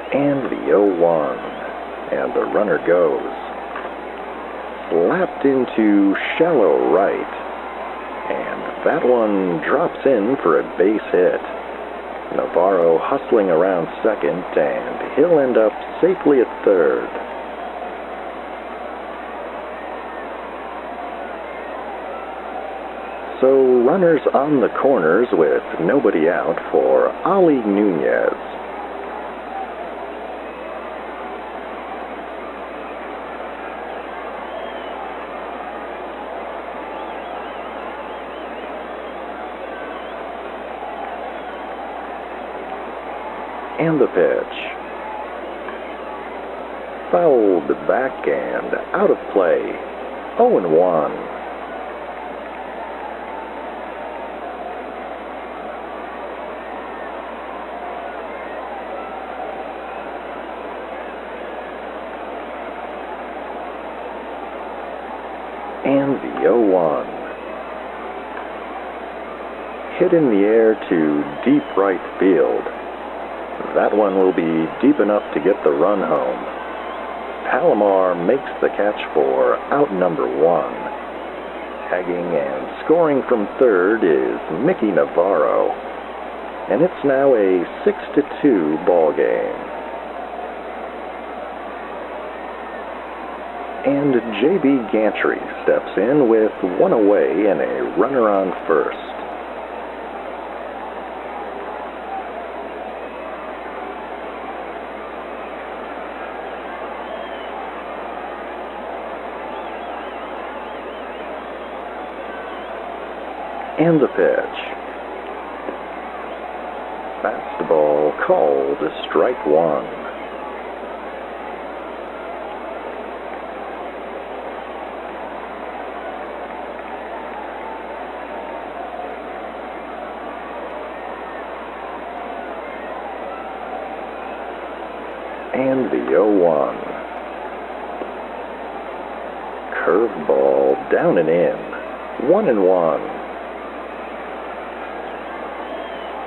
And the 0-1, and the runner goes. Slapped into shallow right, and that one drops in for a base hit. Navarro hustling around second, and he'll end up safely at third. So runners on the corners with nobody out for Ali Nunez. And the pitch. Fouled back and out of play. 0-1. And the 0-1. Hit in the air to deep right field. That one will be deep enough to get the run home. Palomar makes the catch for out number 1. Tagging and scoring from third is Mickey Navarro. And it's now a 6-2 ball game. And J.B. Gantry steps in with one away and a runner on first. And the pitch. Fastball called strike 1. And the 0-1. Curveball down and in. 1-1.